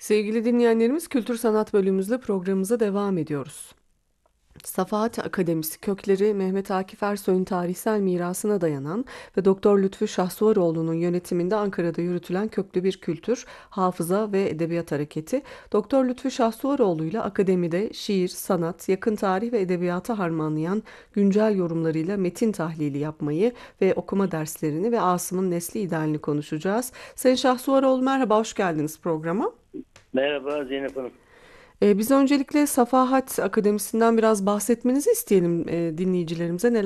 Sevgili dinleyenlerimiz, Kültür Sanat bölümümüzle programımıza devam ediyoruz. Safahat Akademisi kökleri Mehmet Akif Ersoy'un tarihsel mirasına dayanan ve Doktor Lütfü Şahsuvaroğlu'nun yönetiminde Ankara'da yürütülen köklü bir kültür, hafıza ve edebiyat hareketi. Doktor Lütfü Şahsuvaroğlu ile akademide şiir, sanat, yakın tarih ve edebiyatı harmanlayan güncel yorumlarıyla metin tahlili yapmayı ve okuma derslerini ve Asım'ın nesli idealini konuşacağız. Sayın Şahsuvaroğlu, merhaba, hoş geldiniz programa. Merhaba Zeynep Hanım. Biz öncelikle Safahat Akademisi'nden biraz bahsetmenizi isteyelim dinleyicilerimize.